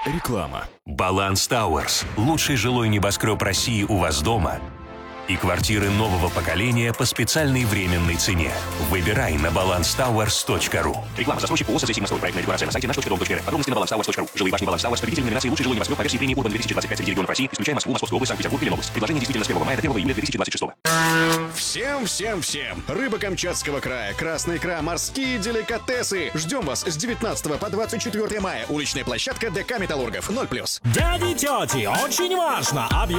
Реклама. Баланс Тауэрс. Лучший жилой небоскреб России у вас дома. И квартиры нового поколения по специальной временной цене. Выбирай на balancetowers.ru. Реклама. Застройщик ООО «Сосейский мостовой». Проектная декларация на сайте наш.дом.ру. Подробности на balancetowers.ru. Жилые башни Баланс Тауэрс. Победитель номинации «Лучший жилой небоскреб» по версии премии Урбан 2025 среди регионов России, исключая Москву, Московскую область, Санкт-Петербург и Ленобласть. Предложение действительно с 1 мая до 1 июля 2026. Всем! Рыба Камчатского края, красная икра, морские деликатесы. Ждем вас с 19 по 24 мая. Уличная площадка ДК «Металлургов». 0+. Дяди, тети, очень важно!